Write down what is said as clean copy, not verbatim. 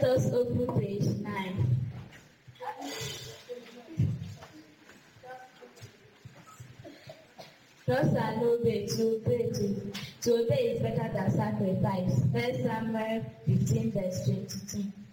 us open page 9. Trust and obey. To obey is better than sacrifice. 1 Samuel 15 verse 22.